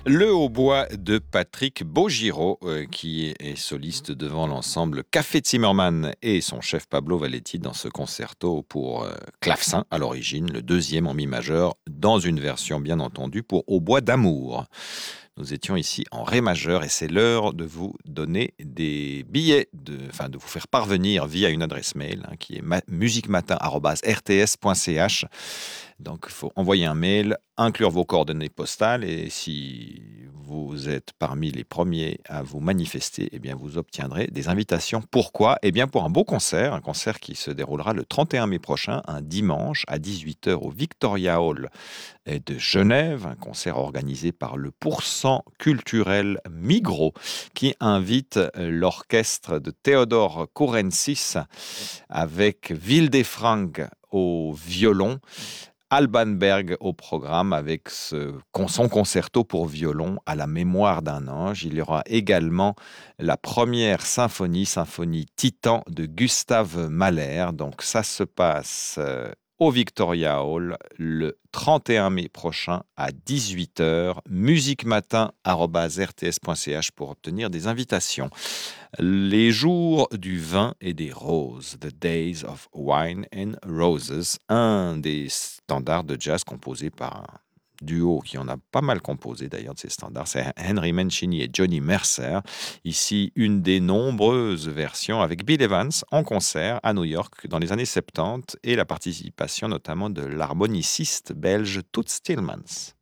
Le hautbois de Patrick Baugiraud, qui est soliste devant l'ensemble Café Zimmermann et son chef Pablo Valetti dans ce concerto pour clavecin à l'origine, le deuxième en mi majeur, dans une version bien entendu pour hautbois d'amour. Nous étions ici en ré majeur et c'est l'heure de vous donner des billets, de vous faire parvenir via une adresse mail qui est musiquematin@rts.ch. Donc, il faut envoyer un mail, inclure vos coordonnées postales et si vous êtes parmi les premiers à vous manifester, eh bien, vous obtiendrez des invitations. Pourquoi ? Eh bien, pour un concert qui se déroulera le 31 mai prochain, un dimanche à 18h au Victoria Hall de Genève, un concert organisé par le Pourcent culturel Migros qui invite l'orchestre de Theodor Kourensis avec Wildefrank au violon, Alban Berg au programme avec son concerto pour violon à la mémoire d'un ange. Il y aura également la première symphonie Titan de Gustave Mahler. Donc ça se passe au Victoria Hall le 31 mai prochain à 18h. musiquematin@rts.ch pour obtenir des invitations. Les jours du vin et des roses, The Days of Wine and Roses, un des standards de jazz composé par un duo qui en a pas mal composé d'ailleurs de ces standards, c'est Henry Mancini et Johnny Mercer. Ici, une des nombreuses versions avec Bill Evans en concert à New York dans les années 70 et la participation notamment de l'harmoniciste belge Toots Thielemans.